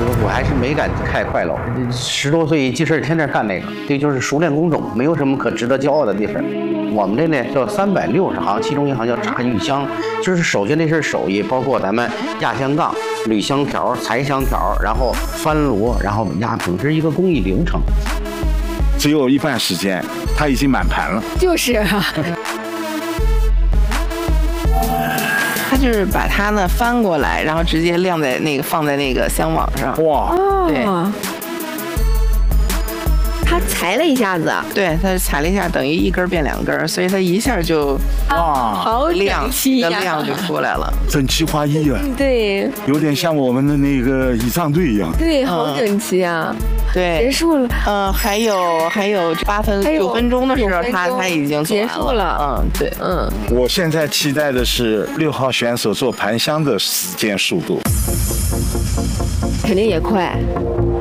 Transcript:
我还是没敢开快楼，10多岁记事天天干那个，这就是熟练工种，没有什么可值得骄傲的地方。我们这呢叫360行，其中一行叫炸鱼香，就是首先这是手艺，包括咱们压香杠、捋香条、裁香条，然后翻螺，然后压平，这是一个工艺流程。 只有一半时间，它已经满盘了。 就是啊。 他就是把它呢翻过来，然后直接放在那个香网上。 哇， 对， 他裁了一下子， 对，他裁了一下，等于一根变2根，所以他一下就好亮， 整齐呀， 量就出来了。 整齐划一啊， 对， 有点像我们的那个仪仗队一样。 对，好整齐啊。 对， 结束了。 还有9分钟的时候，他已经做完结束了。 对， 我现在期待的是6号选手做盘香的时间速度， 肯定也快。